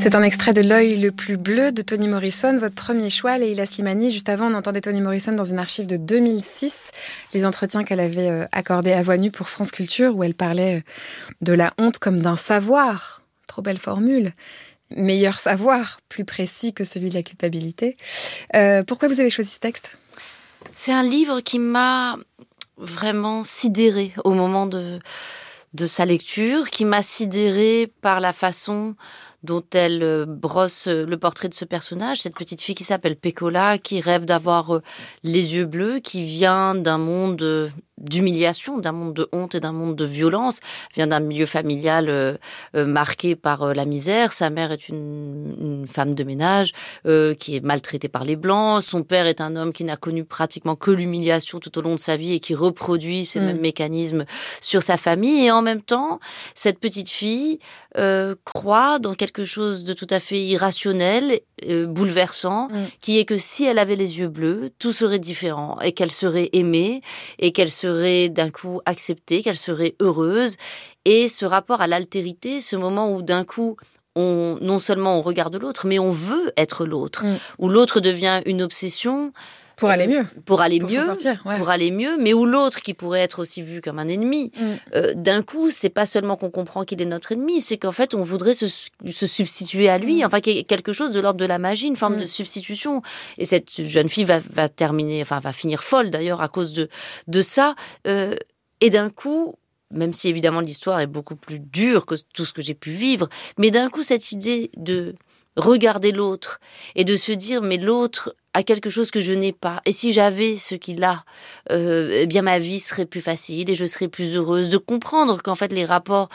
C'est un extrait de L'œil le plus bleu de Toni Morrison, votre premier choix, Leïla Slimani. Juste avant, on entendait Toni Morrison dans une archive de 2006, les entretiens qu'elle avait accordés à Voix Nue pour France Culture, où elle parlait de la honte comme d'un savoir. Trop belle formule. Meilleur savoir, plus précis que celui de la culpabilité. Pourquoi vous avez choisi ce texte ? C'est un livre qui m'a vraiment sidérée au moment de sa lecture, qui m'a sidérée par la façon dont elle brosse le portrait de ce personnage, cette petite fille qui s'appelle Pecola, qui rêve d'avoir les yeux bleus, qui vient d'un monde d'humiliation, d'un monde de honte et d'un monde de violence, vient d'un milieu familial marqué par la misère. Sa mère est une femme de ménage qui est maltraitée par les Blancs. Son père est un homme qui n'a connu pratiquement que l'humiliation tout au long de sa vie et qui reproduit ces mêmes mécanismes sur sa famille. Et en même temps, cette petite fille croit dans quelque chose de tout à fait irrationnel, bouleversant, qui est que si elle avait les yeux bleus, tout serait différent et qu'elle serait aimée et qu'elle serait d'un coup acceptée, qu'elle serait heureuse. Et ce rapport à l'altérité, ce moment où d'un coup, non seulement on regarde l'autre, mais on veut être l'autre, où l'autre devient une obsession. Pour aller mieux. Pour aller pour mieux. S'en sortir, ouais. Pour aller mieux, mais où l'autre, qui pourrait être aussi vu comme un ennemi, d'un coup, c'est pas seulement qu'on comprend qu'il est notre ennemi, c'est qu'en fait, on voudrait se substituer à lui, enfin, quelque chose de l'ordre de la magie, une forme de substitution. Et cette jeune fille va finir folle, d'ailleurs, à cause de ça. Et d'un coup, même si évidemment l'histoire est beaucoup plus dure que tout ce que j'ai pu vivre, mais d'un coup, cette idée de regarder l'autre et de se dire, mais l'autre a quelque chose que je n'ai pas. Et si j'avais ce qu'il a, eh bien ma vie serait plus facile et je serais plus heureuse. De comprendre qu'en fait les rapports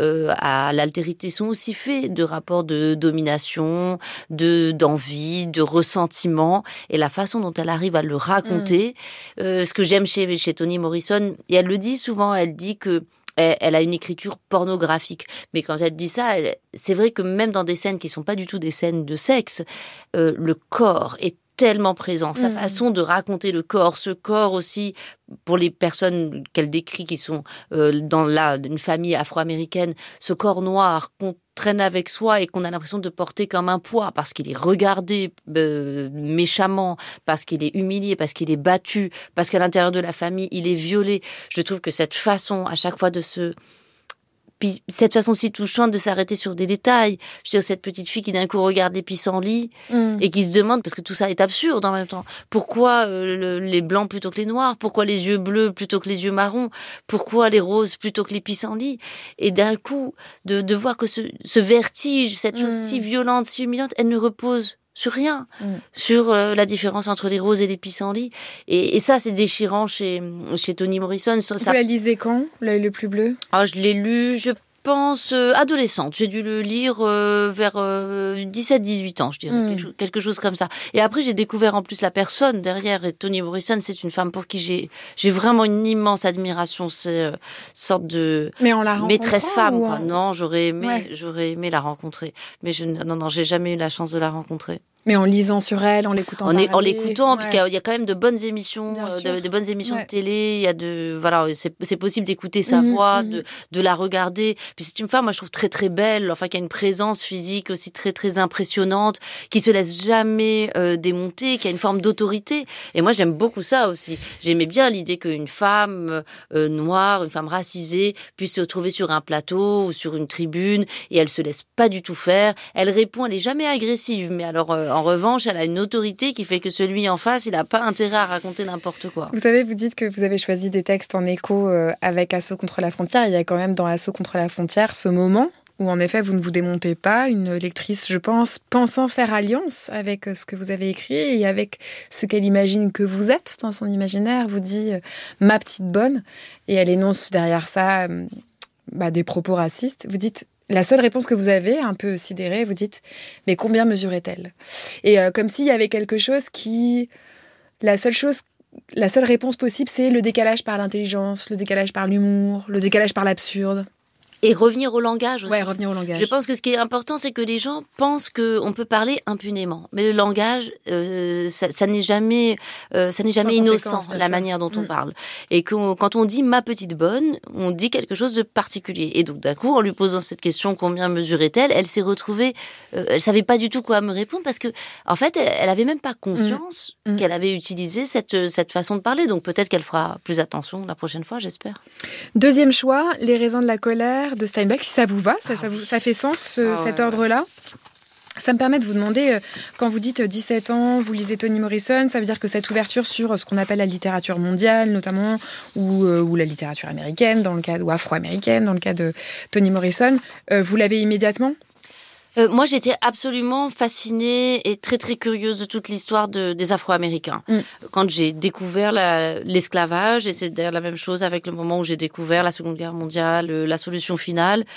à l'altérité sont aussi faits de rapports de domination, d'envie, de ressentiment. Et la façon dont elle arrive à le raconter, ce que j'aime chez Toni Morrison, et elle le dit souvent, elle dit que elle a une écriture pornographique. Mais quand elle dit ça, c'est vrai que même dans des scènes qui ne sont pas du tout des scènes de sexe, le corps est tellement présent. Sa façon de raconter le corps, ce corps aussi, pour les personnes qu'elle décrit qui sont dans une famille afro-américaine, ce corps noir qu'on traîne avec soi et qu'on a l'impression de porter comme un poids parce qu'il est regardé méchamment, parce qu'il est humilié, parce qu'il est battu, parce qu'à l'intérieur de la famille, il est violé. Je trouve que cette façon, à chaque fois puis cette façon si touchante de s'arrêter sur des détails. Je veux dire, cette petite fille qui d'un coup regarde les pissenlits et qui se demande, parce que tout ça est absurde en même temps, pourquoi les blancs plutôt que les noirs, pourquoi les yeux bleus plutôt que les yeux marrons, pourquoi les roses plutôt que les pissenlits. Et d'un coup, de voir que ce vertige, cette chose si violente, si humiliante, elle ne repose sur rien, sur la différence entre les roses et les pissenlits. Et ça, c'est déchirant chez Toni Morrison. Vous la lisez quand, L'œil le plus bleu ? Je l'ai lu, je pense, adolescente. J'ai dû le lire vers 17-18 ans, je dirais, quelque chose comme ça. Et après, j'ai découvert en plus la personne derrière. Et Toni Morrison, c'est une femme pour qui j'ai vraiment une immense admiration. C'est une sorte de maîtresse femme. Quoi. Non, j'aurais aimé la rencontrer. Mais non, j'ai jamais eu la chance de la rencontrer. Mais en lisant sur elle, en l'écoutant parler. En l'écoutant, puisqu'il y a quand même de bonnes émissions, de bonnes émissions de télé. Il y a c'est possible d'écouter sa voix, de la regarder. Puis c'est une femme, moi je trouve très très belle, enfin qui a une présence physique aussi très très impressionnante, qui se laisse jamais démonter, qui a une forme d'autorité. Et moi j'aime beaucoup ça aussi. J'aimais bien l'idée qu'une femme noire, une femme racisée, puisse se retrouver sur un plateau ou sur une tribune et elle se laisse pas du tout faire. Elle répond, elle est jamais agressive, mais alors en revanche, elle a une autorité qui fait que celui en face, il n'a pas intérêt à raconter n'importe quoi. Vous savez, vous dites que vous avez choisi des textes en écho avec Assaut contre la frontière. Il y a quand même dans Assaut contre la frontière ce moment où en effet vous ne vous démontez pas, une lectrice, je pense, pensant faire alliance avec ce que vous avez écrit et avec ce qu'elle imagine que vous êtes dans son imaginaire, vous dit « ma petite bonne » et elle énonce derrière ça des propos racistes. Vous dites « la seule réponse que vous avez, un peu sidérée, vous dites « mais combien mesurait-elle » Et comme s'il y avait quelque chose qui... La seule réponse possible, c'est le décalage par l'intelligence, le décalage par l'humour, le décalage par l'absurde. Et revenir au langage aussi. Ouais, revenir au langage. Je pense que ce qui est important, c'est que les gens pensent qu'on peut parler impunément. Mais le langage, ça n'est jamais innocent, la manière dont on parle. Et quand on dit « ma petite bonne », on dit quelque chose de particulier. Et donc, d'un coup, en lui posant cette question « combien mesurait-elle ?», elle s'est retrouvée... elle savait pas du tout quoi me répondre parce que, en fait, elle avait même pas conscience qu'elle avait utilisé cette façon de parler. Donc, peut-être qu'elle fera plus attention la prochaine fois, j'espère. Deuxième choix, Les raisins de la colère de Steinbeck, si ça vous va, ça fait sens, cet ordre-là. Ça me permet de vous demander, quand vous dites 17 ans, vous lisez Toni Morrison, ça veut dire que cette ouverture sur ce qu'on appelle la littérature mondiale, notamment, ou la littérature américaine, ou afro-américaine, dans le cas de Toni Morrison, vous l'avez immédiatement ? Moi, j'étais absolument fascinée et très, très curieuse de toute l'histoire des Afro-Américains. Quand j'ai découvert l'esclavage, et c'est d'ailleurs la même chose avec le moment où j'ai découvert la Seconde Guerre mondiale, la solution finale,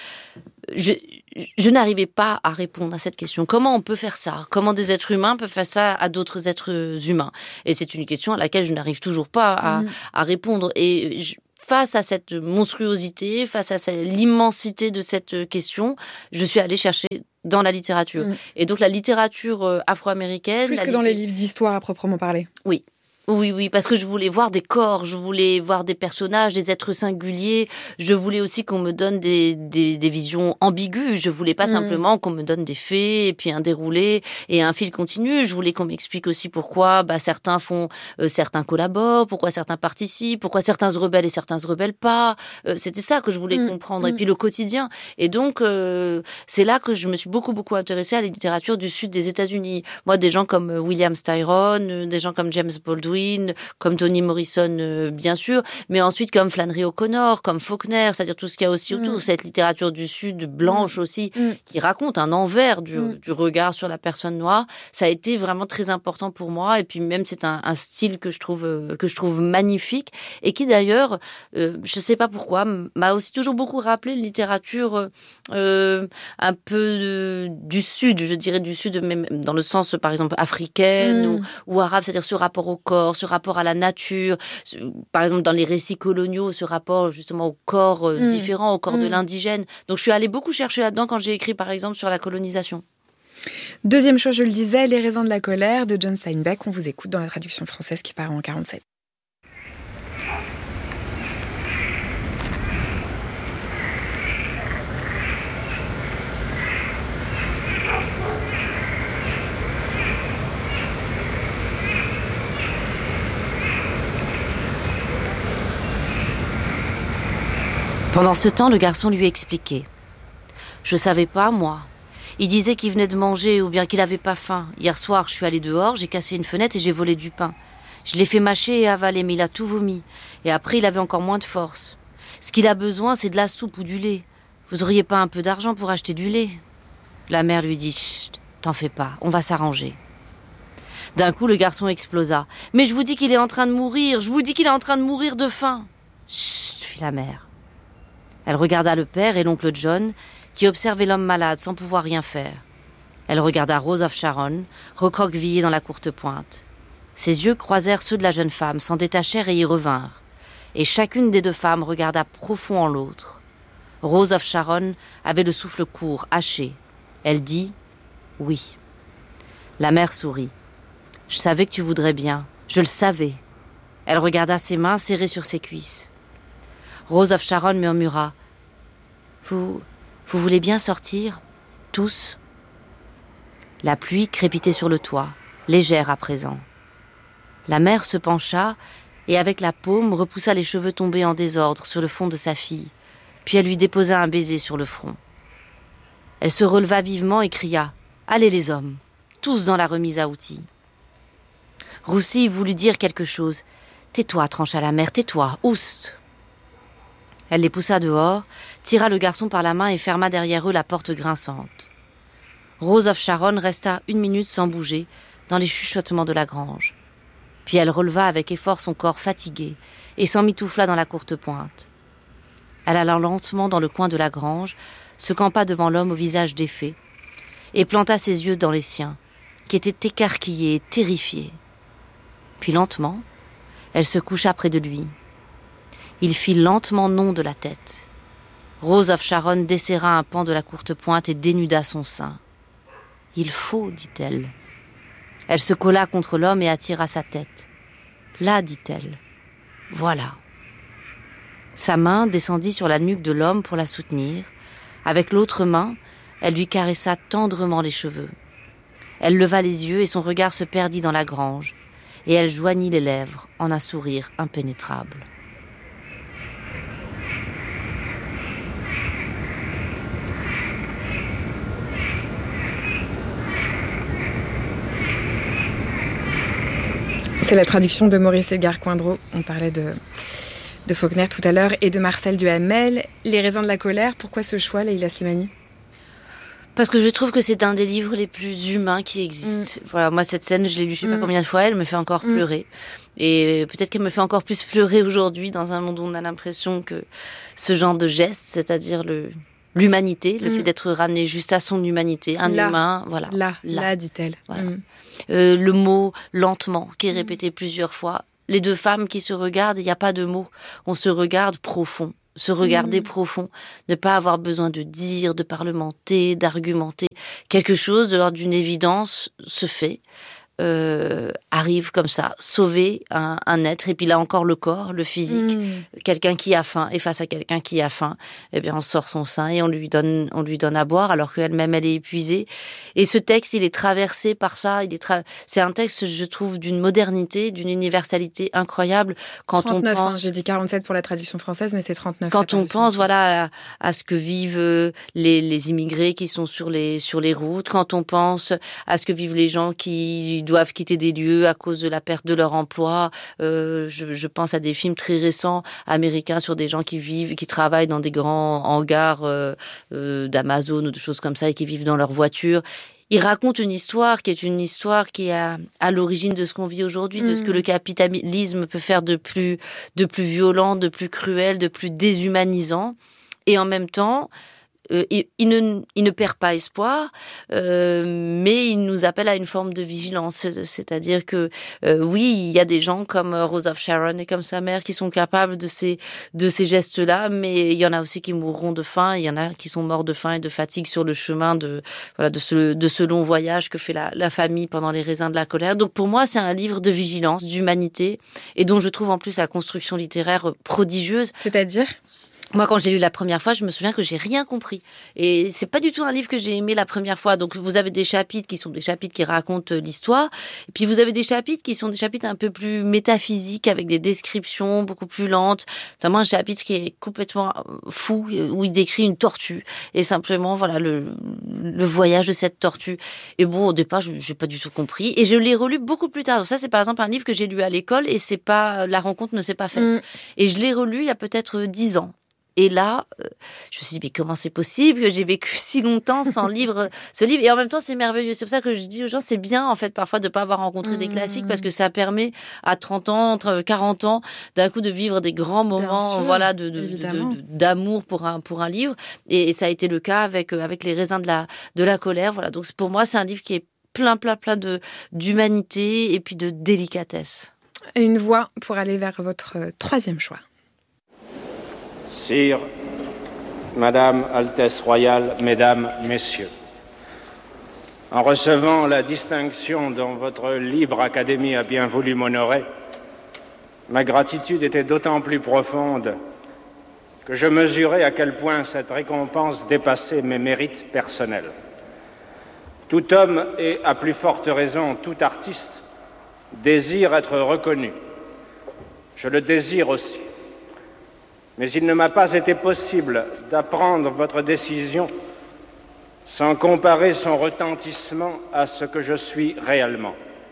je n'arrivais pas à répondre à cette question. Comment on peut faire ça ? Comment des êtres humains peuvent faire ça à d'autres êtres humains ? Et c'est une question à laquelle je n'arrive toujours pas à répondre. Et face à cette monstruosité, face à l'immensité de cette question, je suis allée chercher dans la littérature. Et donc la littérature afro-américaine... Plus que dans les livres d'histoire à proprement parler. Oui. Oui, parce que je voulais voir des corps, je voulais voir des personnages, des êtres singuliers. Je voulais aussi qu'on me donne des visions ambiguës. Je voulais pas simplement qu'on me donne des faits et puis un déroulé et un fil continu. Je voulais qu'on m'explique aussi pourquoi certains font, certains collaborent, pourquoi certains participent, pourquoi certains se rebellent et certains se rebellent pas. C'était ça que je voulais comprendre. Et puis le quotidien. Et donc, c'est là que je me suis beaucoup intéressée à la littérature du sud des États-Unis. Moi, des gens comme William Styron, des gens comme James Baldwin, comme Toni Morrison, bien sûr, mais ensuite comme Flannery O'Connor, comme Faulkner, c'est-à-dire tout ce qu'il y a aussi autour, cette littérature du Sud, blanche aussi, qui raconte un envers du regard sur la personne noire. Ça a été vraiment très important pour moi, et puis même c'est un style que je trouve magnifique, et qui d'ailleurs, je sais pas pourquoi, m'a aussi toujours beaucoup rappelé une littérature un peu du Sud, je dirais du Sud, même dans le sens, par exemple, africaine ou arabe, c'est-à-dire ce rapport au corps, ce rapport à la nature, par exemple dans les récits coloniaux, ce rapport justement au corps différent, au corps de l'indigène. Donc je suis allée beaucoup chercher là-dedans quand j'ai écrit par exemple sur la colonisation. Deuxième choix, je le disais, Les raisins de la colère de John Steinbeck. On vous écoute dans la traduction française qui paraît en 1947. Pendant ce temps, le garçon lui expliquait. Je savais pas, moi. Il disait qu'il venait de manger ou bien qu'il avait pas faim. Hier soir, je suis allée dehors, j'ai cassé une fenêtre et j'ai volé du pain. Je l'ai fait mâcher et avaler, mais il a tout vomi. Et après, il avait encore moins de force. Ce qu'il a besoin, c'est de la soupe ou du lait. Vous auriez pas un peu d'argent pour acheter du lait ? La mère lui dit « Chut, t'en fais pas, on va s'arranger. » D'un coup, le garçon explosa. « Mais je vous dis qu'il est en train de mourir, je vous dis qu'il est en train de mourir de faim. » « Chut, fit la mère. Elle regarda le père et l'oncle John, qui observaient l'homme malade sans pouvoir rien faire. Elle regarda Rose of Sharon, recroquevillée dans la courte pointe. Ses yeux croisèrent ceux de la jeune femme, s'en détachèrent et y revinrent. Et chacune des deux femmes regarda profond en l'autre. Rose of Sharon avait le souffle court, haché. Elle dit « Oui ». La mère sourit. « Je savais que tu voudrais bien. Je le savais. » Elle regarda ses mains serrées sur ses cuisses. Rose of Sharon murmura « Vous voulez bien sortir, tous ?» La pluie crépitait sur le toit, légère à présent. La mère se pencha et avec la paume repoussa les cheveux tombés en désordre sur le front de sa fille, puis elle lui déposa un baiser sur le front. Elle se releva vivement et cria « Allez les hommes, tous dans la remise à outils !» Roussi voulut dire quelque chose. « Tais-toi, trancha la mère, tais-toi, oust !» Elle les poussa dehors, tira le garçon par la main et ferma derrière eux la porte grinçante. Rose of Sharon resta 1 minute sans bouger, dans les chuchotements de la grange. Puis elle releva avec effort son corps fatigué et s'emmitoufla dans la courte pointe. Elle alla lentement dans le coin de la grange, se campa devant l'homme au visage défait, et planta ses yeux dans les siens, qui étaient écarquillés et terrifiés. Puis lentement, elle se coucha près de lui. Il fit lentement non de la tête. Rose of Sharon desserra un pan de la courte pointe et dénuda son sein. « Il faut, dit-elle. » Elle se colla contre l'homme et attira sa tête. « Là, dit-elle. Voilà. » Sa main descendit sur la nuque de l'homme pour la soutenir. Avec l'autre main, elle lui caressa tendrement les cheveux. Elle leva les yeux et son regard se perdit dans la grange. Et elle joignit les lèvres en un sourire impénétrable. C'est la traduction de Maurice Edgar Coindreau. On parlait de Faulkner tout à l'heure et de Marcel Duhamel. Les raisins de la colère, pourquoi ce choix, Leïla Slimani ? Parce que je trouve que c'est un des livres les plus humains qui existent. Voilà, moi, cette scène, je l'ai lue je sais pas combien de fois, elle me fait encore pleurer. Et peut-être qu'elle me fait encore plus pleurer aujourd'hui dans un monde où on a l'impression que ce genre de geste, c'est-à-dire l'humanité, le fait d'être ramené juste à son humanité, un humain, voilà. Là, dit-elle. Voilà. Le mot « lentement » qui est répété plusieurs fois. Les deux femmes qui se regardent, il n'y a pas de mots. On se regarde profond. Se regarder profond, ne pas avoir besoin de dire, de parlementer, d'argumenter. Quelque chose de l'ordre d'une évidence se fait, arrive comme ça, sauver un être. Et puis là encore le corps, le physique, quelqu'un qui a faim. Et face à quelqu'un qui a faim, eh bien on sort son sein et on lui donne à boire alors qu'elle-même elle est épuisée. Et ce texte, il est traversé par ça. C'est un texte, je trouve, d'une modernité, d'une universalité incroyable. Quand 39, on pense, j'ai dit 47 pour la traduction française, mais c'est 39. Quand on pense, voilà, à ce que vivent les immigrés qui sont sur les routes, quand on pense à ce que vivent les gens qui doivent quitter des lieux à cause de la perte de leur emploi, je pense à des films très récents américains sur des gens qui travaillent dans des grands hangars d'Amazon ou de choses comme ça et qui vivent dans leur voiture. Il raconte une histoire qui est à l'origine de ce qu'on vit aujourd'hui, de ce que le capitalisme peut faire de plus violent, de plus cruel, de plus déshumanisant. Et en même temps, il ne perd pas espoir, mais il nous appelle à une forme de vigilance. C'est-à-dire que, oui, il y a des gens comme Rose of Sharon et comme sa mère qui sont capables de ces gestes-là, mais il y en a aussi qui mourront de faim, il y en a qui sont morts de faim et de fatigue sur le chemin de ce long voyage que fait la famille pendant les raisins de la colère. Donc pour moi, c'est un livre de vigilance, d'humanité, et dont je trouve en plus la construction littéraire prodigieuse. C'est-à-dire ? Moi, quand je l'ai lu la première fois, je me souviens que j'ai rien compris. Et c'est pas du tout un livre que j'ai aimé la première fois. Donc, vous avez des chapitres qui sont des chapitres qui racontent l'histoire. Et puis, vous avez des chapitres qui sont des chapitres un peu plus métaphysiques, avec des descriptions beaucoup plus lentes. Notamment un chapitre qui est complètement fou, où il décrit une tortue. Et simplement, voilà, le voyage de cette tortue. Et bon, au départ, j'ai pas du tout compris. Et je l'ai relu beaucoup plus tard. Donc ça, c'est par exemple un livre que j'ai lu à l'école et la rencontre ne s'est pas faite. Et je l'ai relu il y a peut-être 10 ans. Et là, je me suis dit, mais comment c'est possible que j'ai vécu si longtemps sans ce livre. Et en même temps, c'est merveilleux. C'est pour ça que je dis aux gens, c'est bien, en fait, parfois, de ne pas avoir rencontré des classiques, parce que ça permet, à 30 ans, 40 ans, d'un coup, de vivre des grands moments, voilà, d'amour pour un livre. Et ça a été le cas avec les raisins de la colère. Voilà. Donc, pour moi, c'est un livre qui est plein d'humanité et puis de délicatesse. Et une voix pour aller vers votre troisième choix. Sire, Madame, Altesse royale, Mesdames, Messieurs, en recevant la distinction dont votre libre académie a bien voulu m'honorer, ma gratitude était d'autant plus profonde que je mesurais à quel point cette récompense dépassait mes mérites personnels. Tout homme et, à plus forte raison, tout artiste désire être reconnu. Je le désire aussi. Mais il ne m'a pas été possible d'apprendre votre décision sans comparer son retentissement à ce que je suis réellement.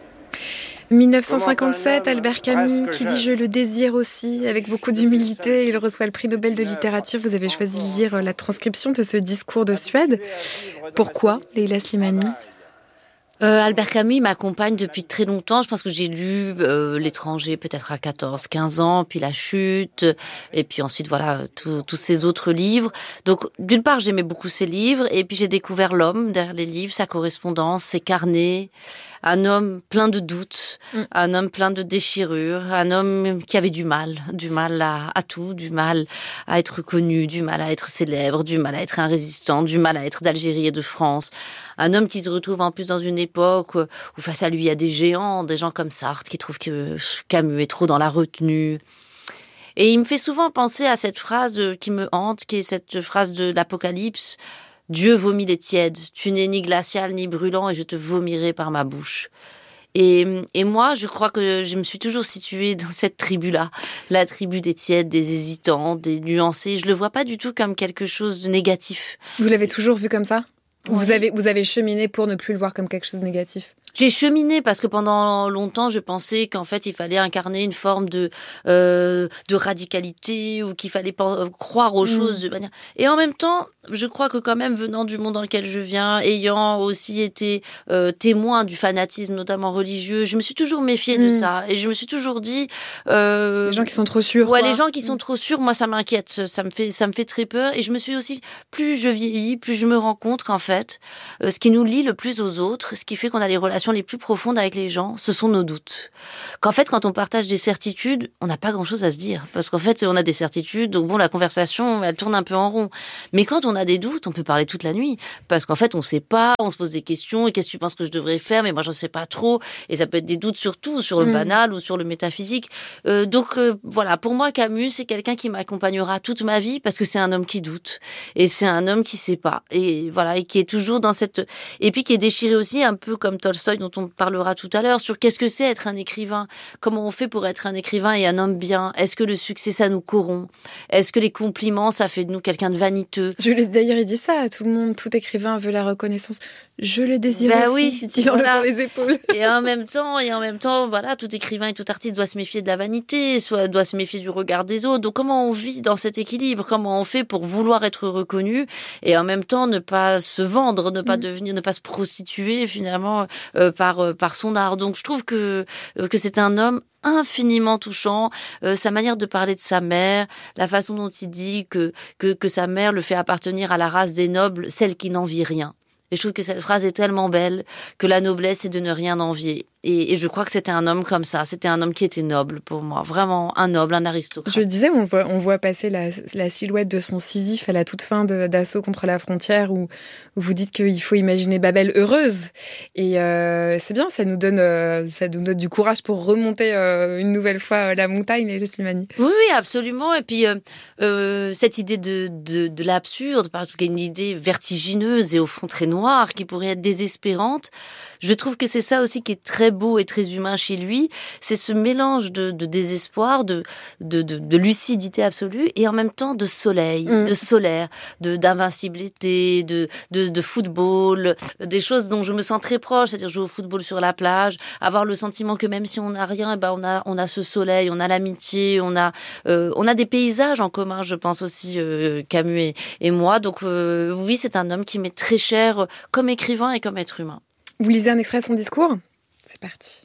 1957, Albert Camus, qui dit « Je le désire aussi », avec beaucoup d'humilité. Il reçoit le prix Nobel de littérature. Vous avez choisi de lire la transcription de ce discours de Suède. Pourquoi, Leïla Slimani ? Albert Camus m'accompagne depuis très longtemps. Je pense que j'ai lu L'étranger peut-être à 14-15 ans, puis La Chute, et puis ensuite voilà tous ces autres livres. Donc d'une part j'aimais beaucoup ces livres, et puis j'ai découvert l'homme derrière les livres, sa correspondance, ses carnets. Un homme plein de doutes, un homme plein de déchirures, un homme qui avait du mal à tout, du mal à être connu, du mal à être célèbre, du mal à être un résistant, du mal à être d'Algérie et de France. Un homme qui se retrouve en plus dans une époque où face à lui il y a des géants, des gens comme Sartre qui trouvent que Camus est trop dans la retenue. Et il me fait souvent penser à cette phrase qui me hante, qui est cette phrase de l'Apocalypse. Dieu vomit les tièdes, tu n'es ni glacial ni brûlant et je te vomirai par ma bouche. Et moi, je crois que je me suis toujours située dans cette tribu-là, la tribu des tièdes, des hésitants, des nuancés. Je le vois pas du tout comme quelque chose de négatif. Vous l'avez toujours vu comme ça ? Oui. Vous avez cheminé pour ne plus le voir comme quelque chose de négatif ? J'ai cheminé parce que pendant longtemps, je pensais qu'en fait, il fallait incarner une forme de radicalité ou qu'il fallait croire aux choses de manière... Et en même temps, je crois que quand même, venant du monde dans lequel je viens, ayant aussi été témoin du fanatisme, notamment religieux, je me suis toujours méfiée de ça. Et je me suis toujours dit... les gens qui sont trop sûrs. Ouais, les gens qui sont trop sûrs, moi, ça m'inquiète. Ça me fait très peur. Et je me suis aussi... Plus je vieillis, plus je me rends compte qu'en fait, ce qui nous lie le plus aux autres, ce qui fait qu'on a les relations les plus profondes avec les gens, ce sont nos doutes. Qu'en fait, quand on partage des certitudes, on n'a pas grand-chose à se dire. Parce qu'en fait, on a des certitudes, donc bon, la conversation, elle tourne un peu en rond. Mais quand on a des doutes, on peut parler toute la nuit. Parce qu'en fait, on ne sait pas, on se pose des questions, et qu'est-ce que tu penses que je devrais faire? Mais moi, j'en sais pas trop. Et ça peut être des doutes sur tout, sur le banal ou sur le métaphysique. Donc, voilà, pour moi, Camus, c'est quelqu'un qui m'accompagnera toute ma vie, parce que c'est un homme qui doute. Et c'est un homme qui sait pas. Et voilà, et qui est toujours dans cette... Et puis qui est déchiré aussi, un peu comme Tolstoï, dont on parlera tout à l'heure, sur qu'est-ce que c'est être un écrivain, comment on fait pour être un écrivain et un homme bien, est-ce que le succès ça nous corrompt, est-ce que les compliments ça fait de nous quelqu'un de vaniteux. D'ailleurs il dit ça à tout le monde, tout écrivain veut la reconnaissance, je le désire aussi, oui, dit-il en levant les épaules. Et en même temps, voilà, tout écrivain et tout artiste doit se méfier de la vanité, soit doit se méfier du regard des autres. Donc comment on vit dans cet équilibre, comment on fait pour vouloir être reconnu et en même temps ne pas se vendre, ne pas devenir, ne pas se prostituer finalement par son art. Donc je trouve que c'est un homme infiniment touchant, sa manière de parler de sa mère, la façon dont il dit que sa mère le fait appartenir à la race des nobles, celle qui n'envie rien. Et je trouve que cette phrase est tellement belle que la noblesse c'est de ne rien envier. Et je crois que c'était un homme comme ça. C'était un homme qui était noble pour moi. Vraiment un noble, un aristocrate. Je le disais, on voit passer la silhouette de son Sisyphe à la toute fin d'Assaut contre la frontière où vous dites qu'il faut imaginer Babel heureuse. Et c'est bien, ça nous donne du courage pour remonter une nouvelle fois la montagne, les Slimani. Oui, absolument. Et puis cette idée de l'absurde, parce qu'il y a une idée vertigineuse et au fond très noire qui pourrait être désespérante. Je trouve que c'est ça aussi qui est très beau et très humain chez lui, c'est ce mélange de désespoir, de lucidité absolue et en même temps de soleil, de solaire, d'invincibilité, de football, des choses dont je me sens très proche, c'est-à-dire jouer au football sur la plage, avoir le sentiment que même si on n'a rien, on a ce soleil, on a l'amitié, on a des paysages en commun, je pense aussi, Camus et moi. Donc oui, c'est un homme qui m'est très cher comme écrivain et comme être humain. Vous lisez un extrait de son discours ? C'est parti.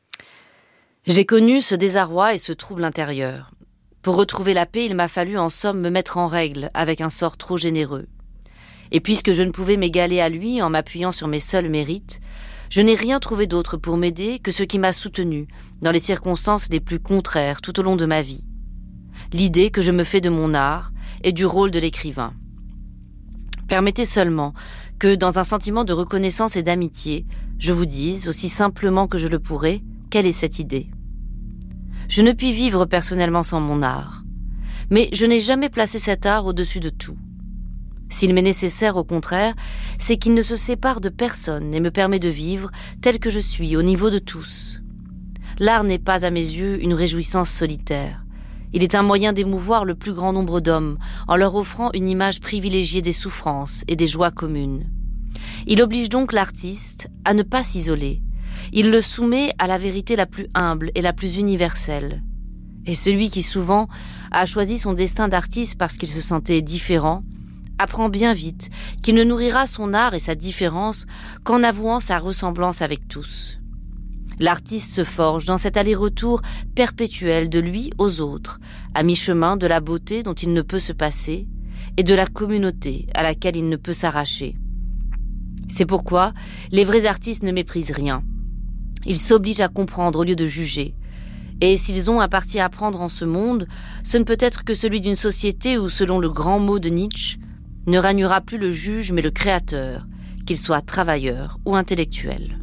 J'ai connu ce désarroi et ce trouble intérieur. Pour retrouver la paix, il m'a fallu en somme me mettre en règle avec un sort trop généreux. Et puisque je ne pouvais m'égaler à lui en m'appuyant sur mes seuls mérites, je n'ai rien trouvé d'autre pour m'aider que ce qui m'a soutenu dans les circonstances les plus contraires tout au long de ma vie. L'idée que je me fais de mon art et du rôle de l'écrivain. Permettez seulement que, dans un sentiment de reconnaissance et d'amitié, je vous dise, aussi simplement que je le pourrai, quelle est cette idée. Je ne puis vivre personnellement sans mon art, mais je n'ai jamais placé cet art au-dessus de tout. S'il m'est nécessaire, au contraire, c'est qu'il ne se sépare de personne et me permet de vivre tel que je suis, au niveau de tous. L'art n'est pas, à mes yeux, une réjouissance solitaire. Il est un moyen d'émouvoir le plus grand nombre d'hommes, en leur offrant une image privilégiée des souffrances et des joies communes. Il oblige donc l'artiste à ne pas s'isoler. Il le soumet à la vérité la plus humble et la plus universelle. Et celui qui souvent a choisi son destin d'artiste parce qu'il se sentait différent, apprend bien vite qu'il ne nourrira son art et sa différence qu'en avouant sa ressemblance avec tous. L'artiste se forge dans cet aller-retour perpétuel de lui aux autres, à mi-chemin de la beauté dont il ne peut se passer et de la communauté à laquelle il ne peut s'arracher. C'est pourquoi les vrais artistes ne méprisent rien. Ils s'obligent à comprendre au lieu de juger. Et s'ils ont un parti à prendre en ce monde, ce ne peut être que celui d'une société où, selon le grand mot de Nietzsche, ne régnera plus le juge mais le créateur, qu'il soit travailleur ou intellectuel.